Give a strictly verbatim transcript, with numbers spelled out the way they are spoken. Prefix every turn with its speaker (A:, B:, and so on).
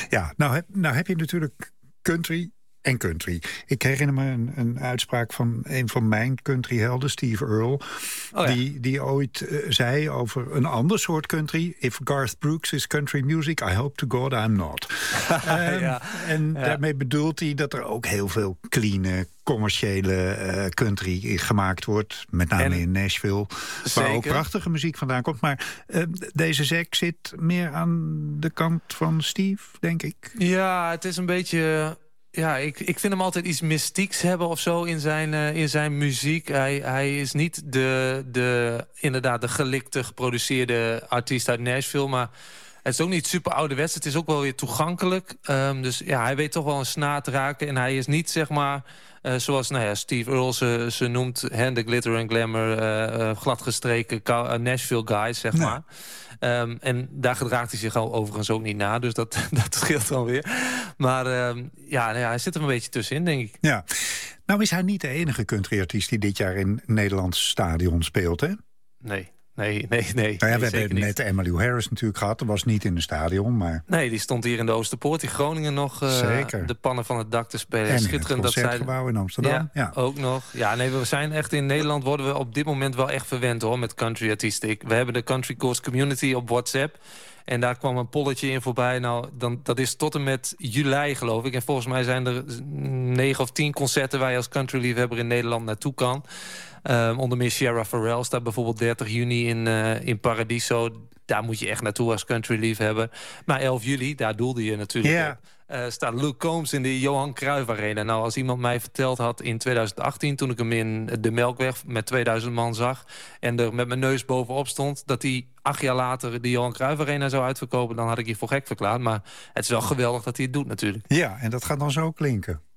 A: Ja, nou heb, nou heb je natuurlijk country en country. Ik herinner me een, een uitspraak van een van mijn countryhelden, Steve Earle. Oh ja. die, die ooit uh, zei over een ander soort country: If Garth Brooks is country music, I hope to God I'm not. um, ja. En ja. daarmee bedoelt hij dat er ook heel veel clean, commerciële uh, country gemaakt wordt. Met name en, in Nashville. Zeker. Waar ook prachtige muziek vandaan komt. Maar uh, deze Zack zit meer aan de kant van Steve, denk ik.
B: Ja, het is een beetje... Ja, ik, ik vind hem altijd iets mystieks hebben of zo in zijn, uh, in zijn muziek. Hij, hij is niet de, de, inderdaad de gelikte, geproduceerde artiest uit Nashville, maar het is ook niet super ouderwets. Het is ook wel weer toegankelijk. Um, dus ja, hij weet toch wel een snaar te raken. En hij is niet, zeg maar, uh, zoals nou ja, Steve Earle ze, ze noemt, hè, de glitter en glamour, uh, uh, gladgestreken uh, Nashville guys, zeg maar. Nee. Um, en daar gedraagt hij zich al overigens ook niet na. Dus dat, dat scheelt dan weer. Maar um, ja, nou ja, hij zit er een beetje tussenin, denk ik.
A: Ja. Nou is hij niet de enige countryartiest die dit jaar in Nederlands stadion speelt, hè?
B: Nee. Nee, nee, nee.
A: Nou ja,
B: nee
A: we hebben net Emmylou Harris natuurlijk gehad. Dat was niet in het stadion, maar...
B: Nee, die stond hier in de Oosterpoort in Groningen nog uh,
A: Zeker.
B: de pannen van het dak te spelen.
A: En
B: schitterend
A: in het Concertgebouw in Amsterdam.
B: Ja,
A: ja,
B: ook nog. Ja, nee, we zijn echt in Nederland worden we op dit moment wel echt verwend, hoor, met countryartiesten. We hebben de Country Course Community op WhatsApp. En daar kwam een polletje in voorbij. Nou, dan, dat is tot en met juli, geloof ik. En volgens mij zijn er negen of tien concerten waar je als countryliefhebber in Nederland naartoe kan. Um, onder meer Sierra Farrell staat bijvoorbeeld dertig juni in, uh, in Paradiso. Daar moet je echt naartoe als countryliefhebber. Maar elf juli, daar doelde je natuurlijk yeah. op. Uh, staat Luke Combs in de Johan Cruijff Arena. Nou, als iemand mij verteld had in twintig achttien... toen ik hem in de Melkweg met tweeduizend man zag... en er met mijn neus bovenop stond... dat hij acht jaar later de Johan Cruijff Arena zou uitverkopen... dan had ik je voor gek verklaard. Maar het is wel geweldig dat hij het doet natuurlijk.
A: Ja, en dat gaat dan zo klinken.